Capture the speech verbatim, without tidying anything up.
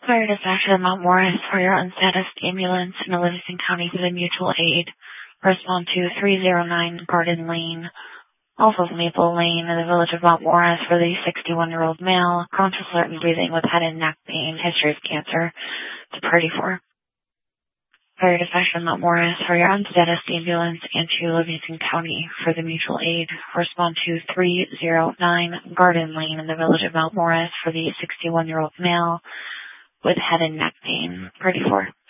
Fire dispatch at Mount Morris for your unstatused ambulance in Livingston County for the mutual aid. Respond to three oh nine Garden Lane, off of Maple Lane in the village of Mount Morris for the sixty-one-year-old male, conscious, alert, and breathing with head and neck pain, history of cancer, to Party for. Fire dispatch at Mount Morris for your unstatused ambulance and to Livingston County for the mutual aid. Respond to three oh nine Garden Lane in the village of Mount Morris for the sixty-one-year-old male with head and neck pain. Party for.